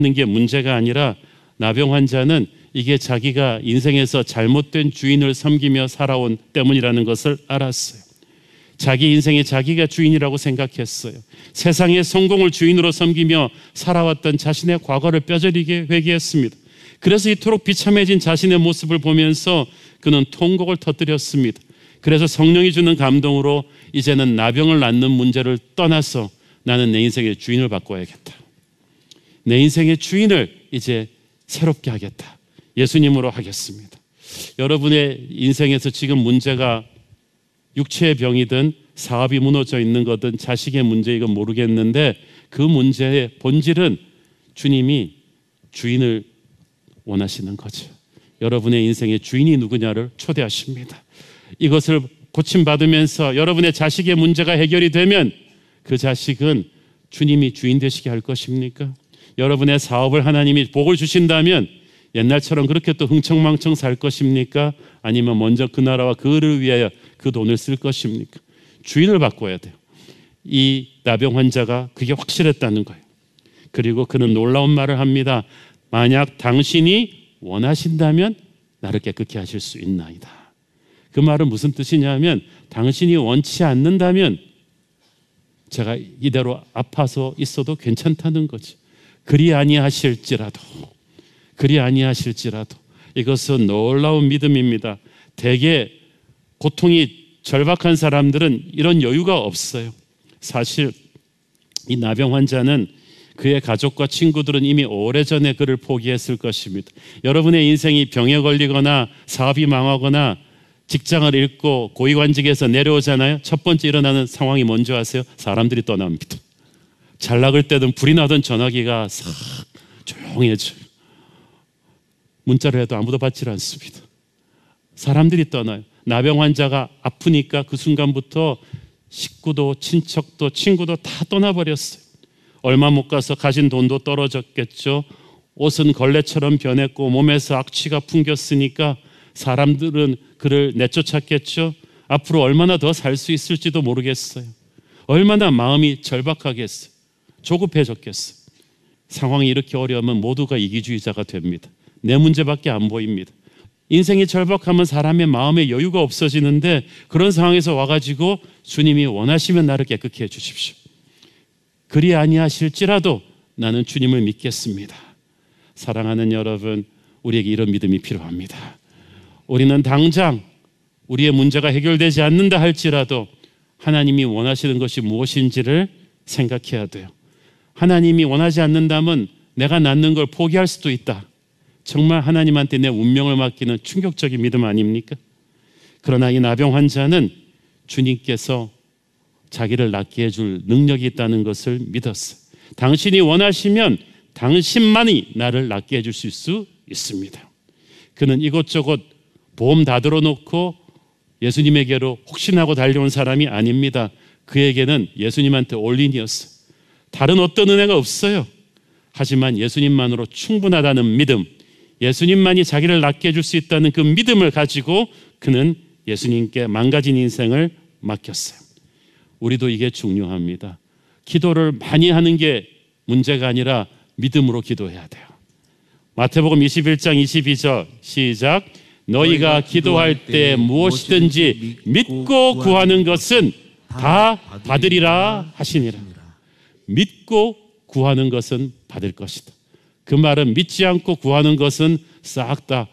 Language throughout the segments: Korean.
게 문제가 아니라 나병 환자는 이게 자기가 인생에서 잘못된 주인을 섬기며 살아온 때문이라는 것을 알았어요. 자기 인생에 자기가 주인이라고 생각했어요. 세상의 성공을 주인으로 섬기며 살아왔던 자신의 과거를 뼈저리게 회개했습니다. 그래서 이토록 비참해진 자신의 모습을 보면서 그는 통곡을 터뜨렸습니다. 그래서 성령이 주는 감동으로 이제는 나병을 낳는 문제를 떠나서 나는 내 인생의 주인을 바꿔야겠다. 내 인생의 주인을 이제 새롭게 하겠다. 예수님으로 하겠습니다. 여러분의 인생에서 지금 문제가 육체의 병이든 사업이 무너져 있는 거든 자식의 문제이건 모르겠는데 그 문제의 본질은 주님이 주인을 원하시는 거죠. 여러분의 인생의 주인이 누구냐를 초대하십니다. 이것을 고침받으면서 여러분의 자식의 문제가 해결이 되면 그 자식은 주님이 주인 되시게 할 것입니까? 여러분의 사업을 하나님이 복을 주신다면 옛날처럼 그렇게 또 흥청망청 살 것입니까? 아니면 먼저 그 나라와 그를 위하여 그 돈을 쓸 것입니까? 주인을 바꿔야 돼요. 이 나병 환자가 그게 확실했다는 거예요. 그리고 그는 놀라운 말을 합니다. 만약 당신이 원하신다면 나를 깨끗게 하실 수 있나이다. 그 말은 무슨 뜻이냐면 당신이 원치 않는다면 제가 이대로 아파서 있어도 괜찮다는 거지. 그리 아니하실지라도 이것은 놀라운 믿음입니다. 대개 고통이 절박한 사람들은 이런 여유가 없어요. 사실 이 나병 환자는 그의 가족과 친구들은 이미 오래전에 그를 포기했을 것입니다. 여러분의 인생이 병에 걸리거나 사업이 망하거나 직장을 잃고 고위관직에서 내려오잖아요. 첫 번째 일어나는 상황이 뭔지 아세요? 사람들이 떠납니다. 잘 나갈 때든 불이 나던 전화기가 싹 조용해져요. 문자를 해도 아무도 받질 않습니다. 사람들이 떠나요. 나병 환자가 아프니까 그 순간부터 식구도 친척도 친구도 다 떠나버렸어요. 얼마 못 가서 가진 돈도 떨어졌겠죠. 옷은 걸레처럼 변했고 몸에서 악취가 풍겼으니까 사람들은 그를 내쫓았겠죠. 앞으로 얼마나 더 살 수 있을지도 모르겠어요. 얼마나 마음이 절박하겠어요. 조급해졌겠어요. 상황이 이렇게 어려우면 모두가 이기주의자가 됩니다. 내 문제밖에 안 보입니다. 인생이 절박하면 사람의 마음의 여유가 없어지는데 그런 상황에서 와가지고 주님이 원하시면 나를 깨끗게 해주십시오. 그리 아니하실지라도 나는 주님을 믿겠습니다. 사랑하는 여러분, 우리에게 이런 믿음이 필요합니다. 우리는 당장 우리의 문제가 해결되지 않는다 할지라도 하나님이 원하시는 것이 무엇인지를 생각해야 돼요. 하나님이 원하지 않는다면 내가 낳는 걸 포기할 수도 있다. 정말 하나님한테 내 운명을 맡기는 충격적인 믿음 아닙니까? 그러나 이 나병 환자는 주님께서 자기를 낫게 해줄 능력이 있다는 것을 믿었어요. 당신이 원하시면 당신만이 나를 낫게 해줄 수 있습니다. 그는 이것저것 보험 다 들어놓고 예수님에게로 혹신하고 달려온 사람이 아닙니다. 그에게는 예수님한테 올인이었어요. 다른 어떤 은혜가 없어요. 하지만 예수님만으로 충분하다는 믿음, 예수님만이 자기를 낫게 해줄 수 있다는 그 믿음을 가지고 그는 예수님께 망가진 인생을 맡겼어요. 우리도 이게 중요합니다. 기도를 많이 하는 게 문제가 아니라 믿음으로 기도해야 돼요. 마태복음 21장 22절 시작. 너희가 기도할 때 무엇이든지 믿고 구하는 것은 다 받으리라 하시니라. 믿고 구하는 것은 받을 것이다. 그 말은 믿지 않고 구하는 것은 싹 다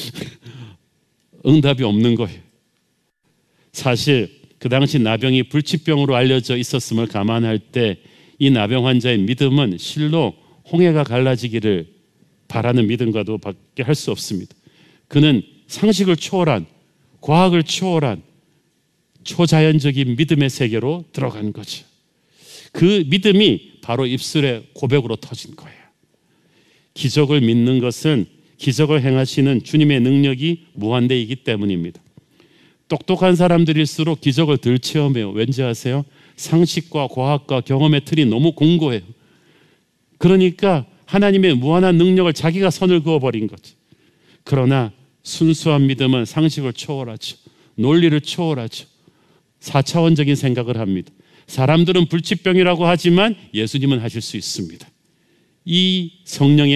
응답이 없는 거예요. 사실 그 당시 나병이 불치병으로 알려져 있었음을 감안할 때 이 나병 환자의 믿음은 실로 홍해가 갈라지기를 바라는 믿음과도 밖에 할 수 없습니다. 그는 상식을 초월한, 과학을 초월한 초자연적인 믿음의 세계로 들어간 거죠. 그 믿음이 바로 입술의 고백으로 터진 거예요. 기적을 믿는 것은 기적을 행하시는 주님의 능력이 무한대이기 때문입니다. 똑똑한 사람들일수록 기적을 덜 체험해요. 왠지 아세요? 상식과 과학과 경험의 틀이 너무 공고해요. 그러니까 하나님의 무한한 능력을 자기가 선을 그어버린 거죠. 그러나 순수한 믿음은 상식을 초월하죠. 논리를 초월하죠. 4차원적인 생각을 합니다. 사람들은 불치병이라고 하지만 예수님은 하실 수 있습니다. 이 성령의